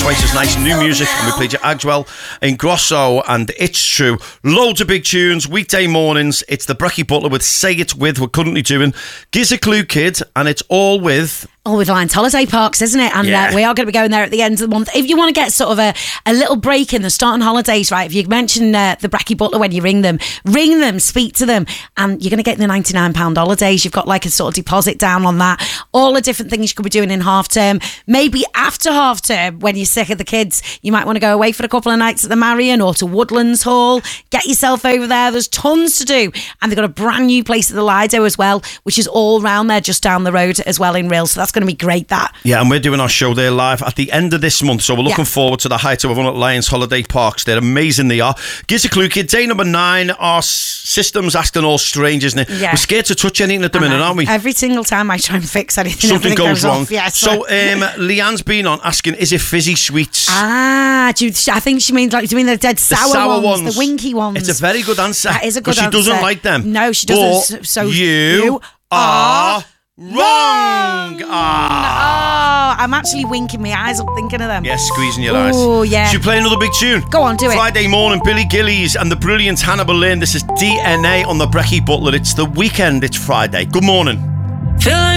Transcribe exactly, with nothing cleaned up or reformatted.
twice as nice. New music, and we played you Agswell, Ingrosso, and It's True. Loads of big tunes, weekday mornings. It's the Breckie Butler with Say It With. We're currently doing Gives a Clue Kid, and it's all with... All with Lions Holiday Parks, isn't it? And Yeah. uh, we are going to be going there at the end of the month. If you want to get sort of a, a little break in the starting holidays, right? If you mention uh, the Breckie Butler when you ring them, ring them, speak to them, and you're going to get the ninety-nine pounds holidays. You've got like a sort of deposit down on that. All the different things you could be doing in half term. Maybe after half term, when you're sick of the kids, you might want to go away for a couple of nights at the Marion or to Woodlands Hall. Get yourself over there. There's tons to do. And they've got a brand new place at the Lido as well, which is all round there, just down the road as well in Rhyl. So that's going to be great, that. Yeah, and we're doing our show there live at the end of this month, so we're looking Yeah. forward to the height of everyone at Lions Holiday Parks. They're amazing, they are. Gives a Clue Kid, day number nine. Our s- system's asking all strange, isn't it? Yeah. We're scared to touch anything at the I minute, know. aren't we? Every single time I try and fix anything, Something everything goes wrong. off. Yeah, so, um, Leanne's been on asking, is it fizzy sweets? Ah, do you, I think she means like, do you mean the dead sour, the sour ones, ones, the winky ones? It's a very good answer. That is a good she answer. doesn't like them. No, she But doesn't. So you, you are are wrong. Ah. Oh, I'm actually winking my eyes up thinking of them. Yeah, squeezing your eyes. Oh, yeah. Should we play another big tune? Go on, do it. Friday morning, Billy Gillies and the brilliant Hannibal Lane. This is D N A on the Breckie Butler. It's the weekend. It's Friday. Good morning.